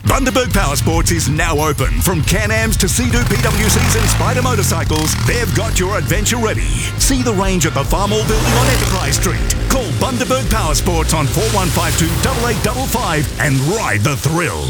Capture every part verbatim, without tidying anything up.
Bundaberg Power Sports is now open. From Can-Ams to Sea-Doo P W Cs and Spider motorcycles, they've got your adventure ready. See the range at the Farmall Building on Enterprise Street. Call Bundaberg Power Sports on four one five two, eight eight five five and ride the thrill.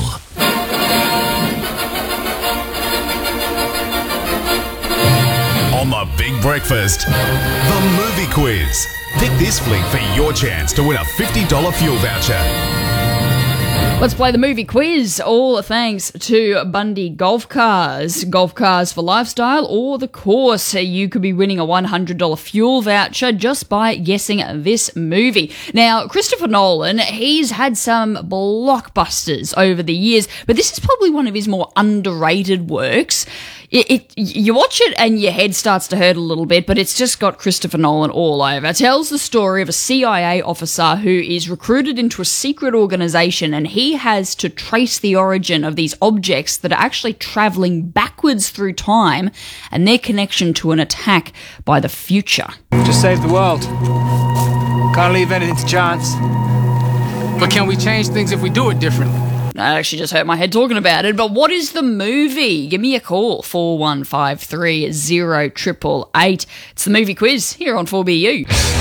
On the Big Breakfast, the movie quiz. Pick this flick for your chance to win a fifty dollars fuel voucher. Let's play the movie quiz, all thanks to Bundy Golf Cars. Golf Cars for Lifestyle or the course. You could be winning a one hundred dollars fuel voucher just by guessing this movie. Now, Christopher Nolan, he's had some blockbusters over the years, but this is probably one of his more underrated works. It, it, you watch it and your head starts to hurt a little bit, but it's just got Christopher Nolan all over. It tells the story of a C I A officer who is recruited into a secret organisation, and he has to trace the origin of these objects that are actually travelling backwards through time and their connection to an attack by the future. Just save the world. Can't leave anything to chance. But can we change things if we do it differently? I actually just hurt my head talking about it, but what is the movie? Give me a call, four one five three, zero eight eight eight. It's the movie quiz here on four B U.